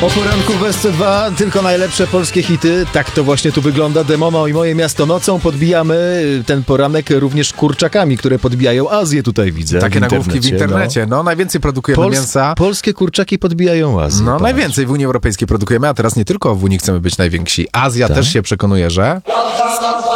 O poranku w SC2 tylko najlepsze polskie hity. Tak to właśnie tu wygląda. Demono i Moje miasto nocą. Podbijamy ten poranek również kurczakami, które podbijają Azję, tutaj widzę. Takie nagłówki w internecie. No, najwięcej produkujemy mięsa. Polskie kurczaki podbijają Azję. No, najwięcej w Unii Europejskiej produkujemy, a teraz nie tylko w Unii chcemy być najwięksi. Azja Tak? też się przekonuje, że...